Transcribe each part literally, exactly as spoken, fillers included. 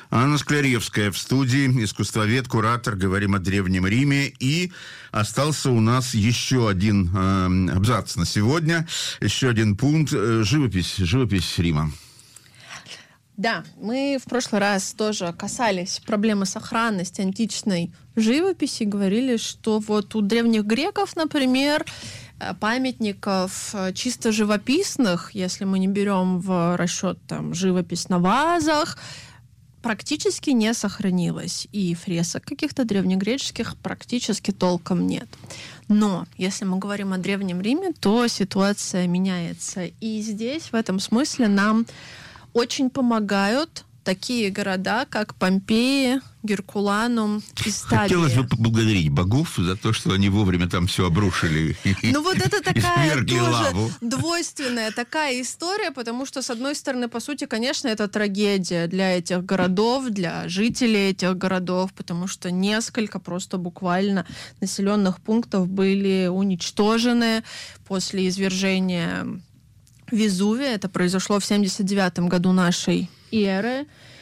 Анна Скляревская в студии, искусствовед, куратор. Говорим о Древнем Риме. И остался у нас еще один э, абзац на сегодня, еще один пункт. Э, живопись, живопись Рима. Да, мы в прошлый раз тоже касались проблемы сохранности античной живописи, говорили, что вот у древних греков, например, памятников чисто живописных, если мы не берем в расчет там живопись на вазах, практически не сохранилось. И фресок каких-то древнегреческих практически толком нет. Но если мы говорим о Древнем Риме, то ситуация меняется. И здесь в этом смысле нам очень помогают такие города, как Помпеи, Геркуланум и Стабия. Хотелось бы поблагодарить богов за то, что они вовремя там все обрушили. Ну вот это такая тоже двойственная такая история, потому что, с одной стороны, по сути, конечно, это трагедия для этих городов, для жителей этих городов, потому что несколько просто буквально населенных пунктов были уничтожены после извержения Везувия. Это произошло в семьдесят девятом году нашей эры.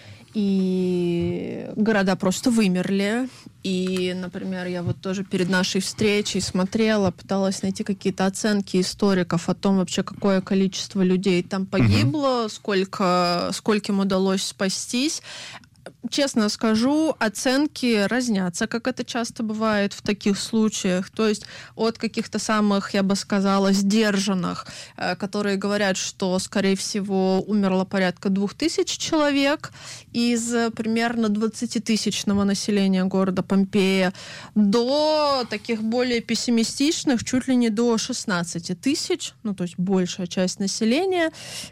И города просто вымерли. И, например, я вот тоже перед нашей встречей смотрела, пыталась найти какие-то оценки историков о том вообще, какое количество людей там погибло, mm-hmm. сколько, скольким удалось спастись. Честно скажу, оценки разнятся, как это часто бывает в таких случаях. То есть от каких-то самых, я бы сказала, сдержанных, которые говорят, что, скорее всего, умерло порядка двух тысяч человек из примерно двадцатитысячного населения города Помпея, до таких более пессимистичных, чуть ли не до шестнадцати тысяч, ну, то есть большая часть населения.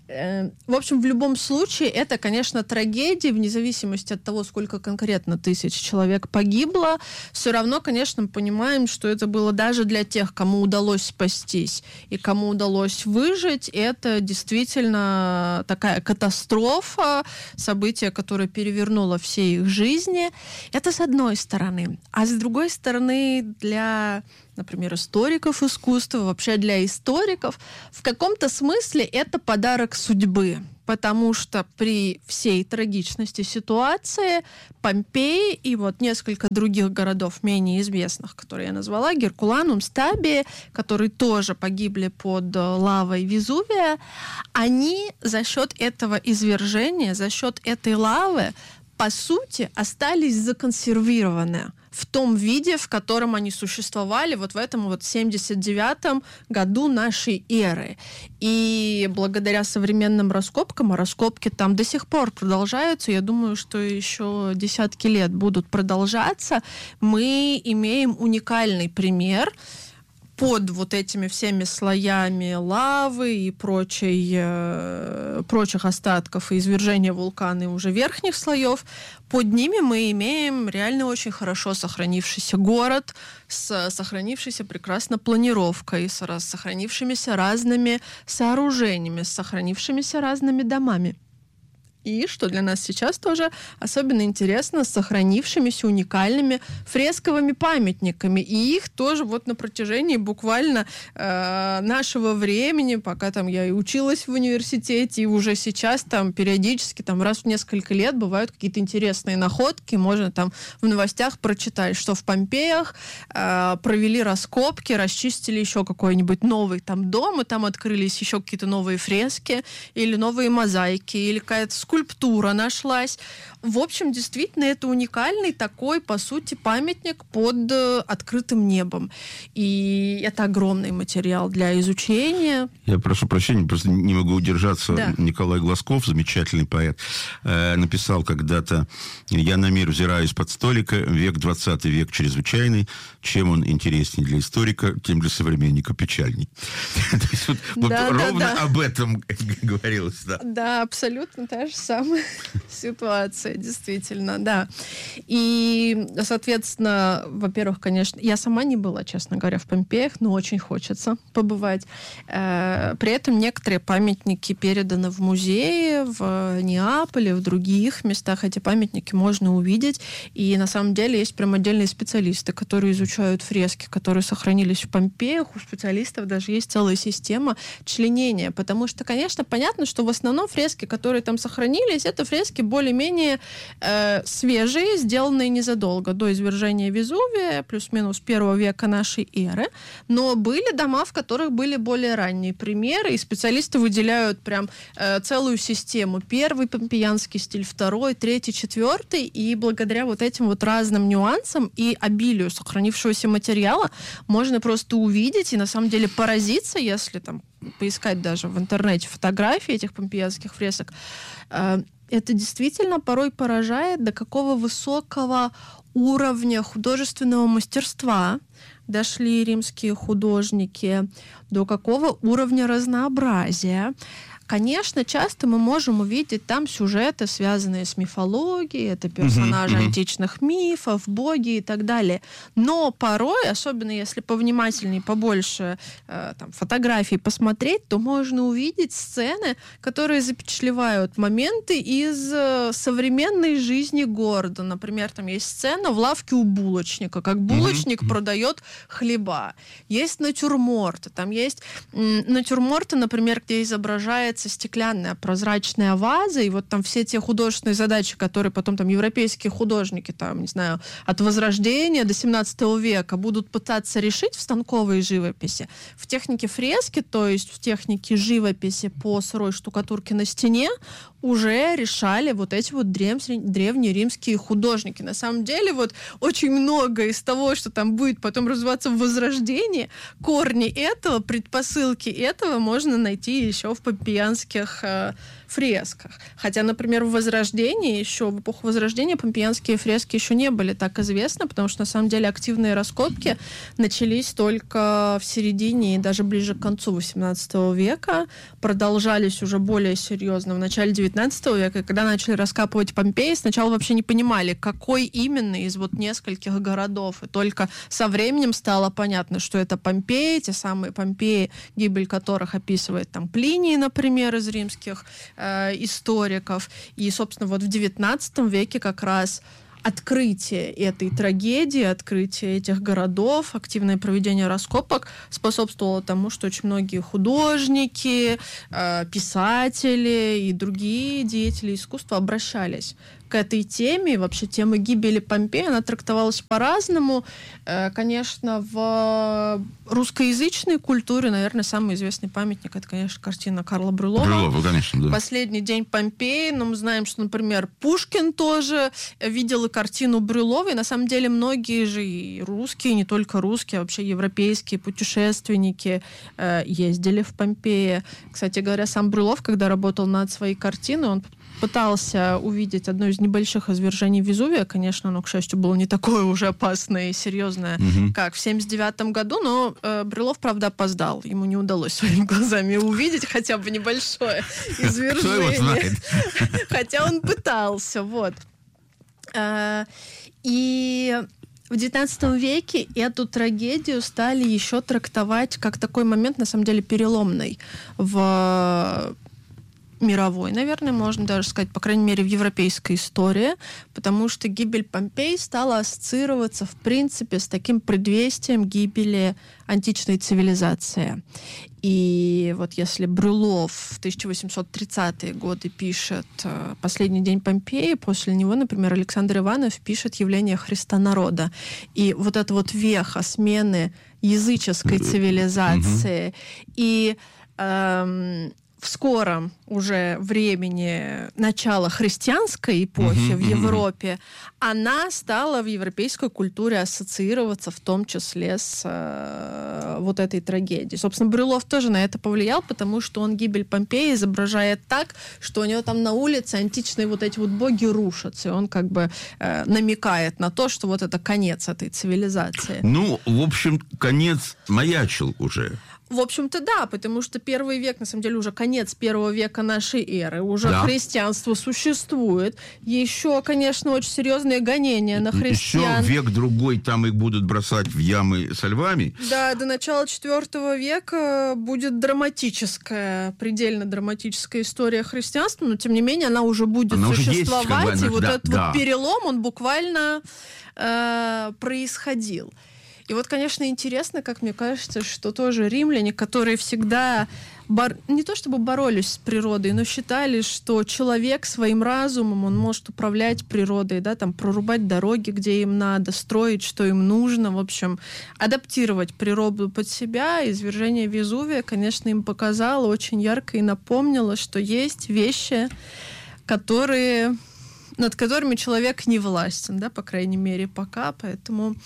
В общем, в любом случае, это, конечно, трагедия, вне зависимости от того, сколько конкретно тысяч человек погибло, все равно, конечно, мы понимаем, что это было даже для тех, кому удалось спастись и кому удалось выжить, это действительно такая катастрофа, событие, которое перевернуло все их жизни. Это с одной стороны. А с другой стороны, для, например, историков искусства, вообще для историков, в каком-то смысле это подарок судьбы. Потому что при всей трагичности ситуации Помпеи и вот несколько других городов менее известных, которые я назвала, Геркуланум, Стабия, которые тоже погибли под лавой Везувия, они за счет этого извержения, за счет этой лавы, по сути, остались законсервированы в том виде, в котором они существовали вот в этом вот семьдесят девятом году нашей эры. И благодаря современным раскопкам, а раскопки там до сих пор продолжаются, я думаю, что еще десятки лет будут продолжаться, мы имеем уникальный пример под вот этими всеми слоями лавы и прочей, э, прочих остатков и извержения вулкана и уже верхних слоев, под ними мы имеем реально очень хорошо сохранившийся город с сохранившейся прекрасно планировкой, с сохранившимися разными сооружениями, с сохранившимися разными домами. И, что для нас сейчас тоже особенно интересно, с сохранившимися уникальными фресковыми памятниками. И их тоже вот на протяжении буквально э, нашего времени, пока там я и училась в университете, и уже сейчас там периодически там раз в несколько лет бывают какие-то интересные находки. Можно там в новостях прочитать, что в Помпеях э, провели раскопки, расчистили еще какой-нибудь новый там дом, и там открылись еще какие-то новые фрески или новые мозаики, или какая-то скульптура нашлась. В общем, действительно, это уникальный такой, по сути, памятник под э, открытым небом. И это огромный материал для изучения. Я прошу прощения, просто не могу удержаться. Да. Николай Глазков, замечательный поэт, э, написал когда-то: «Я на мир взираю из-под столика, век двадцатый, век чрезвычайный. Чем он интереснее для историка, тем для современника печальней». То есть вот ровно об этом говорилось. Да, абсолютно та же самая ситуация, действительно, да. И, соответственно, во-первых, конечно, я сама не была, честно говоря, в Помпеях, но очень хочется побывать. При этом некоторые памятники переданы в музеи, в Неаполе, в других местах. Эти памятники можно увидеть. И на самом деле есть прям отдельные специалисты, которые изучают фрески, которые сохранились в Помпеях. У специалистов даже есть целая система членения. Потому что, конечно, понятно, что в основном фрески, которые там сохранились, сохранились, это фрески более-менее э, свежие, сделанные незадолго до извержения Везувия, плюс-минус первого века нашей эры. Но были дома, в которых были более ранние примеры, и специалисты выделяют прям э, целую систему. Первый помпеянский стиль, второй, третий, четвертый, и благодаря вот этим вот разным нюансам и обилию сохранившегося материала можно просто увидеть и на самом деле поразиться, если там поискать даже в интернете фотографии этих помпеянских фресок. Э, это действительно порой поражает, до какого высокого уровня художественного мастерства дошли римские художники, до какого уровня разнообразия. Конечно, часто мы можем увидеть там сюжеты, связанные с мифологией, это персонажи uh-huh, uh-huh. античных мифов, боги и так далее. Но порой, особенно если повнимательнее, побольше э, там, фотографий посмотреть, то можно увидеть сцены, которые запечатлевают моменты из э, современной жизни города. Например, там есть сцена в лавке у булочника, как булочник uh-huh. продает хлеба. Есть натюрморты. Там есть м, натюрморты, например, где изображается стеклянная прозрачная ваза, и вот там все те художественные задачи, которые потом там европейские художники, там, не знаю, от Возрождения до семнадцатого века будут пытаться решить в станковой живописи. В технике фрески, то есть в технике живописи по сырой штукатурке на стене, уже решали вот эти вот древ... древние римские художники. На самом деле вот очень много из того, что там будет потом развиваться в Возрождении, корни этого, предпосылки этого можно найти еще в помпеянских э, фресках. Хотя, например, в Возрождении еще, в эпоху Возрождения помпеянские фрески еще не были так известны, потому что на самом деле активные раскопки начались только в середине и даже ближе к концу восемнадцатого века, продолжались уже более серьезно в начале девятнадцатого века, и когда начали раскапывать Помпеи, сначала вообще не понимали, какой именно из вот нескольких городов, и только со временем стало понятно, что это Помпеи, те самые Помпеи, гибель которых описывает там Плиний, например, из римских э, историков. И, собственно, вот в девятнадцатом веке как раз открытие этой трагедии, открытие этих городов, активное проведение раскопок способствовало тому, что очень многие художники, э, писатели и другие деятели искусства обращались к этой теме. И вообще тема гибели Помпеи, она трактовалась по-разному. Э, конечно, в русскоязычной культуре, наверное, самый известный памятник — это, конечно, картина Карла Брюлова. Брюлова, конечно, да. «Последний день Помпеи». Но мы знаем, что, например, Пушкин тоже видел и картину Брюлова. И на самом деле многие же и русские, не только русские, а вообще европейские путешественники э, ездили в Помпеи. Кстати говоря, сам Брюлов, когда работал над своей картиной, он пытался увидеть одно из небольших извержений Везувия. Конечно, оно, к счастью, было не такое уже опасное и серьезное, угу. как в семьдесят девятом году, но э, Брюлов, правда, опоздал. Ему не удалось своими глазами увидеть хотя бы небольшое извержение. Хотя он пытался, вот. И в девятнадцатом веке эту трагедию стали еще трактовать как такой момент, на самом деле, переломный в мировой, наверное, можно даже сказать, по крайней мере, в европейской истории, потому что гибель Помпей стала ассоциироваться, в принципе, с таким предвестием гибели античной цивилизации. И вот если Брюлов в тысяча восемьсот тридцатые годы пишет «Последний день Помпеи», после него, например, Александр Иванов пишет «Явление Христа народа». И вот эта вот веха смены языческой цивилизации mm-hmm. и эм, в скором уже времени начала христианской эпохи uh-huh, в Европе, uh-huh. она стала в европейской культуре ассоциироваться в том числе с э, вот этой трагедией. Собственно, Брюлов тоже на это повлиял, потому что он гибель Помпеи изображает так, что у него там на улице античные вот эти вот боги рушатся, и он как бы э, намекает на то, что вот это конец этой цивилизации. Ну, в общем, конец маячил уже. В общем-то, да, потому что первый век, на самом деле, уже конец первого века нашей эры, уже да. христианство существует. Еще, конечно, очень серьезные гонения на христиан. Еще век другой, там их будут бросать в ямы со львами. Да, до начала четвертого века будет драматическая, предельно драматическая история христианства, но, тем не менее, она уже будет она существовать, уже есть, как бы, и вот да, этот да. вот перелом, он буквально э, происходил. И вот, конечно, интересно, как мне кажется, что тоже римляне, которые всегда бор... не то чтобы боролись с природой, но считали, что человек своим разумом, он может управлять природой, да, там, прорубать дороги, где им надо, строить, что им нужно, в общем, адаптировать природу под себя. Извержение Везувия, конечно, им показало очень ярко и напомнило, что есть вещи, которые... над которыми человек не властен, да, по крайней мере, пока. Поэтому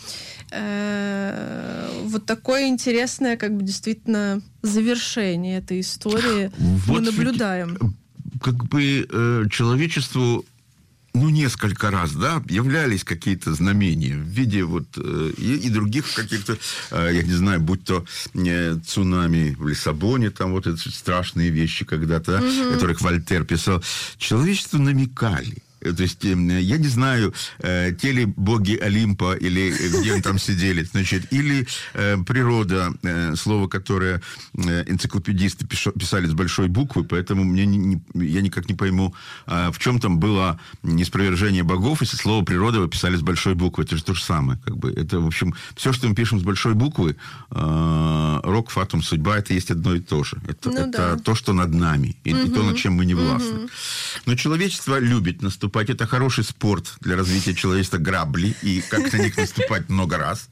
э, вот такое интересное, как бы, действительно, завершение этой истории вот мы наблюдаем. Как бы э, человечеству, ну, несколько раз, да, являлись какие-то знамения в виде вот э, и, и других каких-то, э, я не знаю, будь то э, цунами в Лиссабоне, там вот эти страшные вещи когда-то, угу. которых Вольтер писал. Человечеству намекали. То есть, я не знаю, те ли боги Олимпа, или где они там сидели, значит, или природа, слово, которое энциклопедисты писали с большой буквы, поэтому мне не, я никак не пойму, в чем там было неспровержение богов, если слово природа вы писали с большой буквы. Это же то же самое. Как бы. Это, в общем, все, что мы пишем с большой буквы, рок, фатум, судьба, это есть одно и то же. Это, ну, это да. то, что над нами, и, угу. и то, над чем мы не властны. Угу. Но человечество любит наступать. Это хороший спорт для развития человечества, грабли, и как на них наступать много раз.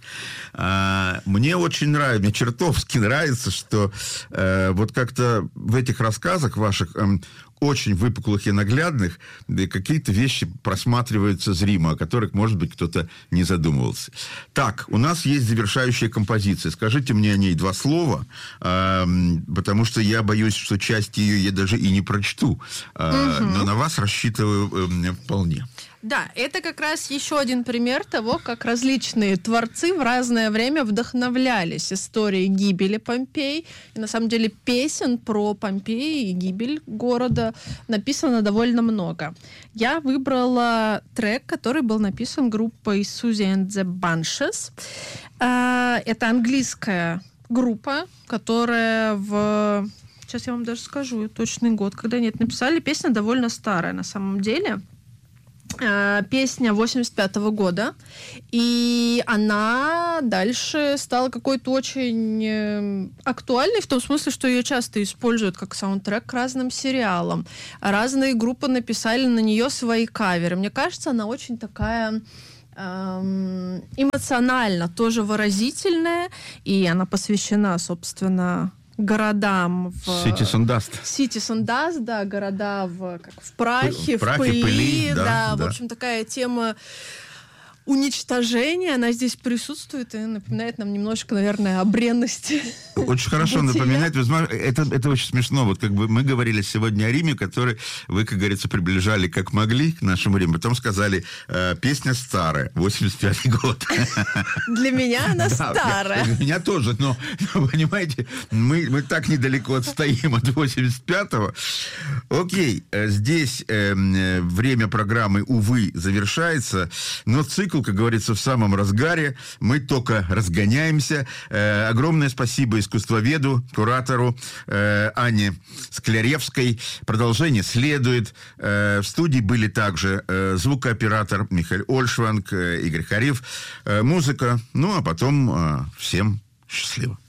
Мне очень нравится, мне чертовски нравится, что вот как-то в этих рассказах ваших, очень выпуклых и наглядных, какие-то вещи просматриваются зримо, о которых, может быть, кто-то не задумывался. Так, у нас есть завершающая композиция. Скажите мне о ней два слова, потому что я боюсь, что часть ее я даже и не прочту. Угу. Но на вас рассчитываю вполне. Да, это как раз еще один пример того, как различные творцы в разное время вдохновлялись историей гибели Помпей. И на самом деле песен про Помпеи и гибель города написано довольно много. Я выбрала трек, который был написан группой Susie and the Banshees. Это английская группа, которая в... Сейчас я вам даже скажу точный год, когда они это написали. Песня довольно старая на самом деле. Песня восемьдесят пятого года, и она дальше стала какой-то очень актуальной, в том смысле, что ее часто используют как саундтрек к разным сериалам. Разные группы написали на нее свои каверы. Мне кажется, она очень такая... эмоционально, тоже выразительная, и она посвящена, собственно, городам в... Cities and Dust. Cities and Dust, да, города в, как, в прахе, в, прахе, в пыли, пыли да, да, да. В общем, такая тема уничтожения, она здесь присутствует и напоминает нам немножко, наверное, о бренности. Очень хорошо напоминает. Это, это очень смешно. Вот как бы мы говорили сегодня о Риме, который вы, как говорится, приближали как могли к нашему Риму. Потом сказали, э, песня старая, восемьдесят пятый год. Для меня она старая. Для меня тоже, но, понимаете, мы, мы так недалеко отстоим от восемьдесят пятого. Окей, здесь э, время программы, увы, завершается, но цикл, как говорится, в самом разгаре. Мы только разгоняемся. Э, огромное спасибо искусствоведу, куратору э, Анне Скляревской. Продолжение следует. Э, в студии были также э, звукооператор Михаил Ольшванг, э, Игорь Хариф, э, музыка. Ну, а потом э, всем счастливо.